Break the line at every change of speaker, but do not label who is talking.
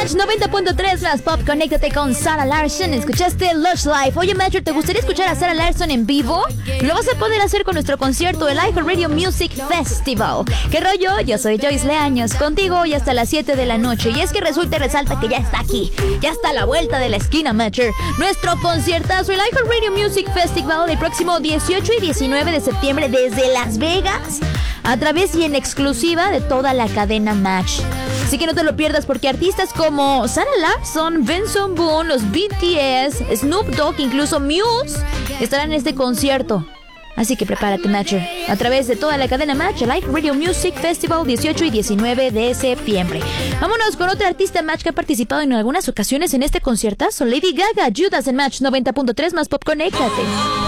Match 90.3 más pop, conéctate con Sarah Larsson. Escuchaste Lush Life. Oye, Matcher, ¿te gustaría escuchar a Sarah Larsson en vivo? Lo vas a poder hacer con nuestro concierto, el iHeartRadio Music Festival. ¿Qué rollo? Yo soy Joyce Leaños, contigo hoy hasta las 7 de la noche. Y es que resulta y resalta que ya está aquí, ya está a la vuelta de la esquina, Matcher. Nuestro conciertazo, el iHeartRadio Music Festival, el próximo 18 y 19 de septiembre desde Las Vegas, a través y en exclusiva de toda la cadena Match. Así que no te lo pierdas porque artistas como Sarah Larsson, Benson Boone, los BTS, Snoop Dogg, incluso Muse estarán en este concierto. Así que prepárate, Matcher, a través de toda la cadena Match, el iHeartRadio Music Festival 18 y 19 de septiembre. Vámonos con otra artista Match que ha participado en algunas ocasiones en este conciertazo, Lady Gaga. Judas en Match 90.3 más pop, conéctate.